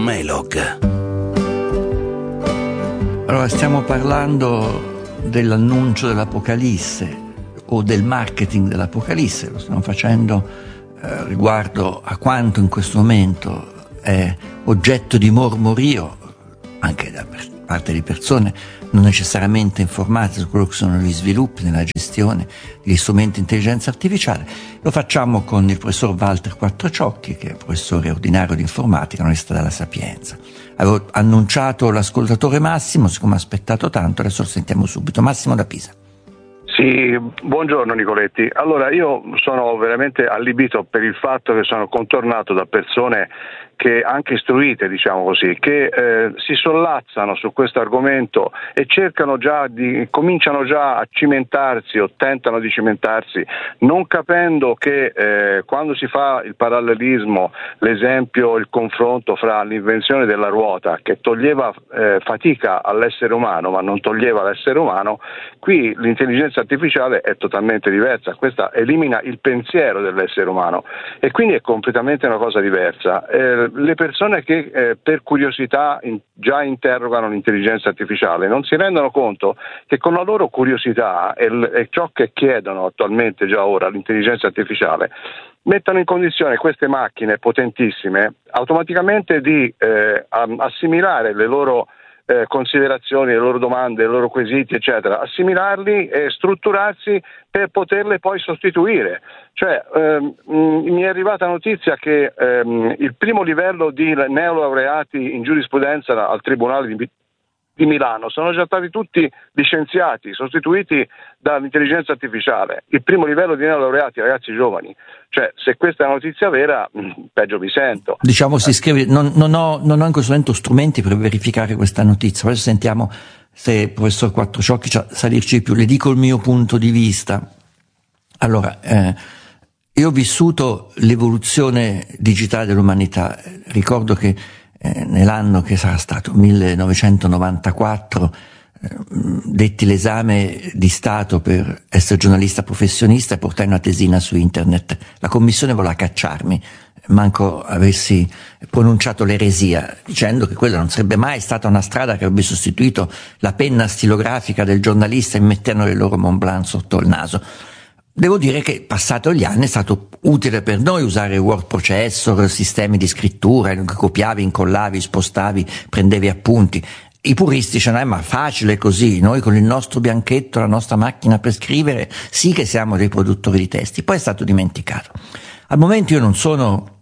Melog. Allora, stiamo parlando dell'annuncio dell'Apocalisse o del marketing dell'Apocalisse. Lo stiamo facendo riguardo a quanto in questo momento è oggetto di mormorio anche da parte di persone non necessariamente informate su quello che sono gli sviluppi nella gestione degli strumenti di intelligenza artificiale. Lo facciamo con il professor Walter Quattrociocchi, che è professore ordinario di informatica all'Università della Sapienza. Avevo annunciato l'ascoltatore Massimo, siccome ha aspettato tanto, adesso lo sentiamo subito. Massimo da Pisa. Sì, buongiorno Nicoletti. Allora, io sono veramente allibito per il fatto che sono contornato da persone che anche istruite, diciamo così, che si sollazzano su questo argomento e cominciano già a cimentarsi o tentano di cimentarsi, non capendo che quando si fa il parallelismo, l'esempio, il confronto fra l'invenzione della ruota che toglieva fatica all'essere umano ma non toglieva l'essere umano, qui l'intelligenza artificiale è totalmente diversa, questa elimina il pensiero dell'essere umano e quindi è completamente una cosa diversa. Le persone che per curiosità già interrogano l'intelligenza artificiale non si rendono conto che con la loro curiosità e ciò che chiedono attualmente già ora l'intelligenza artificiale mettono in condizione queste macchine potentissime automaticamente di assimilare le loro considerazioni, le loro domande, i loro quesiti, eccetera, assimilarli e strutturarsi per poterle poi sostituire. Cioè, mi è arrivata notizia che il primo livello di neolaureati in giurisprudenza al Tribunale di Milano sono già stati tutti licenziati, sostituiti dall'intelligenza artificiale. Il primo livello di neolaureati, ragazzi giovani. Cioè, se questa è una notizia vera, peggio mi sento. Diciamo, si scrive, non ho in questo momento strumenti per verificare questa notizia. Adesso sentiamo se il professor Quattrociocchi sa dirci di più. Le dico il mio punto di vista. Allora, io ho vissuto l'evoluzione digitale dell'umanità. Ricordo che nell'anno che sarà stato 1994 detti l'esame di Stato per essere giornalista professionista e portai una tesina su internet. La commissione voleva cacciarmi, manco avessi pronunciato l'eresia, dicendo che quella non sarebbe mai stata una strada che avrebbe sostituito la penna stilografica del giornalista e mettendo il loro Mont Blanc sotto il naso. Devo dire che passato gli anni è stato utile per noi usare word processor, sistemi di scrittura, copiavi, incollavi, spostavi, prendevi appunti. I puristi dicono, ma facile così, noi con il nostro bianchetto, la nostra macchina per scrivere, sì che siamo dei produttori di testi. Poi è stato dimenticato. Al momento io non sono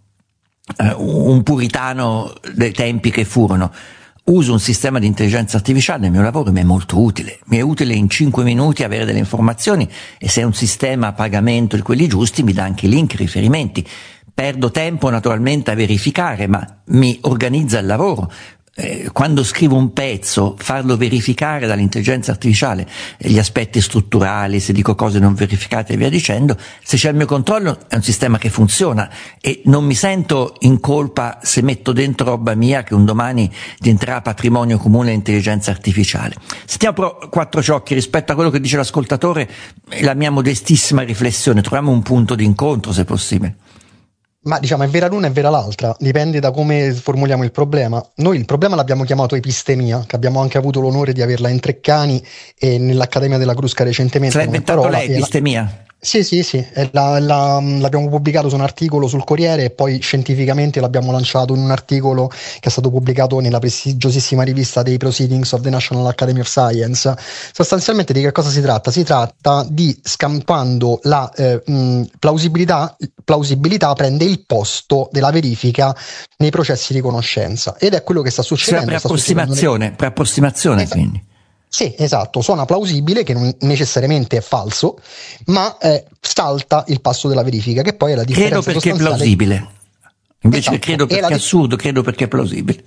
un puritano dei tempi che furono. Uso un sistema di intelligenza artificiale nel mio lavoro, mi è molto utile. Mi è utile in 5 minuti avere delle informazioni e se è un sistema a pagamento di quelli giusti mi dà anche link, riferimenti. Perdo tempo naturalmente a verificare, ma mi organizza il lavoro. Quando scrivo un pezzo, farlo verificare dall'intelligenza artificiale, gli aspetti strutturali, se dico cose non verificate e via dicendo, se c'è il mio controllo è un sistema che funziona e non mi sento in colpa se metto dentro roba mia che un domani diventerà patrimonio comune dell'intelligenza artificiale. Sentiamo però Quattrociocchi rispetto a quello che dice l'ascoltatore, la mia modestissima riflessione, troviamo un punto di incontro se possibile. Ma diciamo è vera l'una e vera l'altra, dipende da come formuliamo il problema. Noi il problema l'abbiamo chiamato epistemia, che abbiamo anche avuto l'onore di averla in Treccani e nell'Accademia della Crusca recentemente. Se l'ha inventato lei, epistemia? Sì, l'abbiamo pubblicato su un articolo sul Corriere e poi scientificamente l'abbiamo lanciato in un articolo che è stato pubblicato nella prestigiosissima rivista dei Proceedings of the National Academy of Science. Sostanzialmente di che cosa si tratta? Si tratta di scampando la plausibilità prende il posto della verifica nei processi di conoscenza ed è quello che sta succedendo. Preapprossimazione esatto. Quindi. Sì, esatto, suona plausibile, che non necessariamente è falso, ma salta il passo della verifica, che poi è la differenza sostanziale. Credo perché è plausibile. Invece esatto. Credo perché è assurdo, credo perché è plausibile.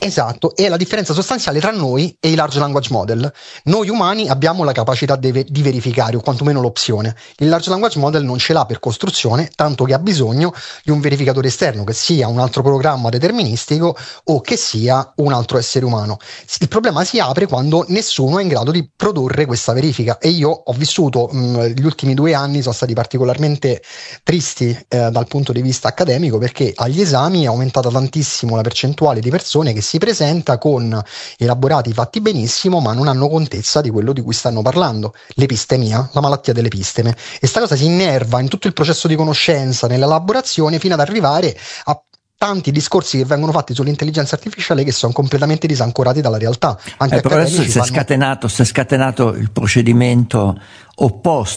Esatto, e la differenza sostanziale tra noi e i large language model. Noi umani abbiamo la capacità di verificare, o quantomeno l'opzione. Il large language model non ce l'ha per costruzione, tanto che ha bisogno di un verificatore esterno, che sia un altro programma deterministico o che sia un altro essere umano. Il problema si apre quando nessuno è in grado di produrre questa verifica, e io ho vissuto gli ultimi 2 anni sono stati particolarmente tristi dal punto di vista accademico, perché agli esami è aumentata tantissimo la percentuale di persone che si presenta con elaborati fatti benissimo ma non hanno contezza di quello di cui stanno parlando, l'epistemia, la malattia dell'episteme, e sta cosa si innerva in tutto il processo di conoscenza, nell'elaborazione, fino ad arrivare a tanti discorsi che vengono fatti sull'intelligenza artificiale che sono completamente disancorati dalla realtà. Anche però adesso si è scatenato il procedimento opposto.